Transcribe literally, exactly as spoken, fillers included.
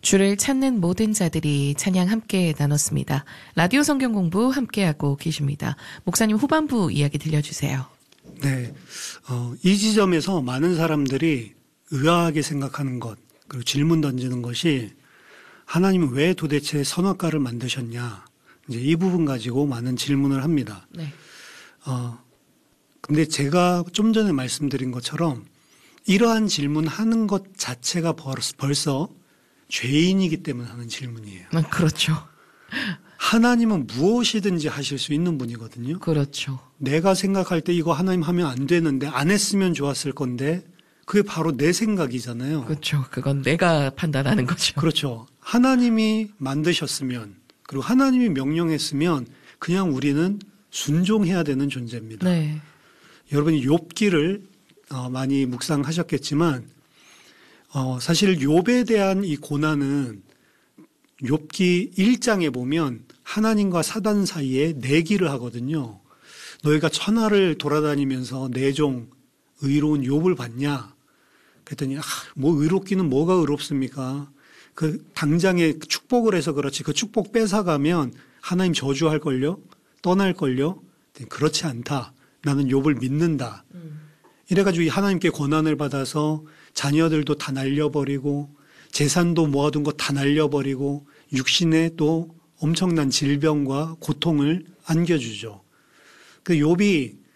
주를 찾는 모든 자들이 찬양 함께 나눴습니다. 라디오 성경 공부 함께하고 계십니다. 목사님 후반부 이야기 들려주세요. 네, 어, 이 지점에서 많은 사람들이 의아하게 생각하는 것, 그리고 질문 던지는 것이 하나님은 왜 도대체 선악과를 만드셨냐. 이제 이 부분 가지고 많은 질문을 합니다. 네. 어, 근데 제가 좀 전에 말씀드린 것처럼 이러한 질문하는 것 자체가 벌써 죄인이기 때문에 하는 질문이에요. 아, 그렇죠. 하나님은 무엇이든지 하실 수 있는 분이거든요. 그렇죠. 내가 생각할 때 이거 하나님 하면 안 되는데 안 했으면 좋았을 건데 그게 바로 내 생각이잖아요. 그렇죠. 그건 내가 판단하는 거죠. 그렇죠. 하나님이 만드셨으면 그리고 하나님이 명령했으면 그냥 우리는 순종해야 되는 존재입니다. 네. 여러분이 욥기를 어, 많이 묵상하셨겠지만 어, 사실 욥에 대한 이 고난은 욥기 일 장에 보면 하나님과 사단 사이에 내기를 하거든요. 너희가 천하를 돌아다니면서 내 종 의로운 욥을 봤냐? 그랬더니 아, 뭐 의롭기는 뭐가 의롭습니까? 그 당장에 축복을 해서 그렇지 그 축복 뺏어가면 하나님 저주할걸요? 떠날걸요? 그렇지 않다. 나는 욥을 믿는다. 음. 이래가지고 하나님께 고난을 받아서 자녀들도 다 날려버리고 재산도 모아둔 거 다 날려버리고 육신에 또 엄청난 질병과 고통을 안겨주죠. 그 욥이